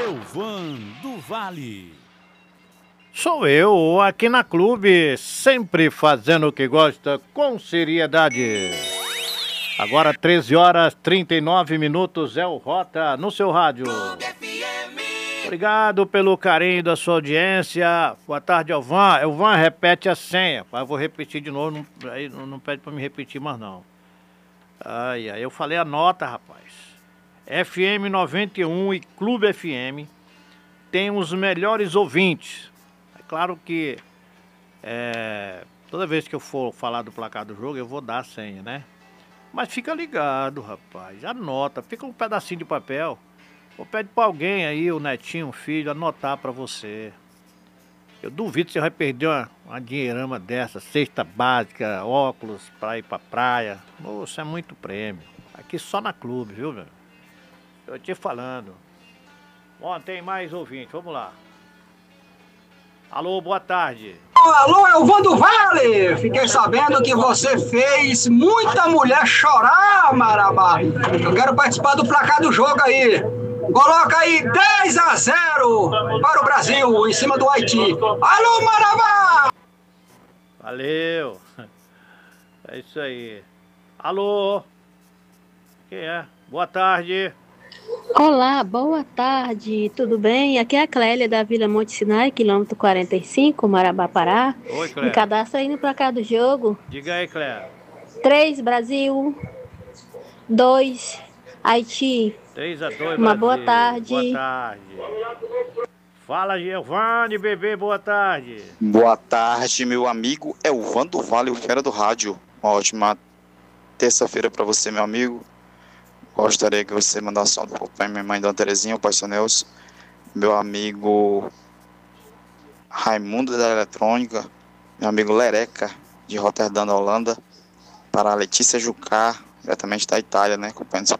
Elvan do Vale. Sou eu, aqui na Clube, sempre fazendo o que gosta com seriedade. Agora 13 horas 39 minutos é o Rota no seu rádio. Obrigado pelo carinho da sua audiência. Boa tarde, Elvan. Elvan, repete a senha. Eu vou repetir de novo, aí não pede pra me repetir mais não. Ai, eu falei a nota, rapaz. FM 91 e Clube FM tem os melhores ouvintes. É claro que toda vez que eu for falar do placar do jogo, eu vou dar a senha, né? Mas fica ligado, rapaz. Anota, fica um pedacinho de papel. Ou pede pra alguém aí, o netinho, o filho, anotar pra você. Eu duvido que você vai perder uma dinheirama dessa, cesta básica, óculos pra ir pra praia. Nossa, é muito prêmio. Aqui só na Clube, viu, meu? Eu te falando. Bom, tem mais ouvinte, vamos lá. Alô, boa tarde. Alô, Elvan do Vale! Fiquei sabendo que você fez muita mulher chorar, Marabá. Eu quero participar do placar do jogo aí. Coloca aí 10-0 para o Brasil, em cima do Haiti. Alô, Marabá! Valeu. É isso aí. Alô? Quem é? Boa tarde. Olá, boa tarde, tudo bem? Aqui é a Clélia da Vila Monte Sinai, quilômetro 45, Marabá, Pará. Oi, Clélia. Me cadastra aí no placar do jogo. Diga aí, Clélia. 3, Brasil. 2, Haiti. 3-2, Uma Brasil. boa tarde. Boa tarde. Fala, Giovanni, bebê, boa tarde. Boa tarde, meu amigo Elvan do Vale, o fera do rádio. Uma ótima terça-feira para você, meu amigo. Gostaria que você mandasse um alô para minha mãe, Dona Terezinha, o pai São Nelson, meu amigo Raimundo da Eletrônica, meu amigo Lereca, de Roterdã, da Holanda, para a Letícia Jucá, diretamente da Itália, né, acompanhando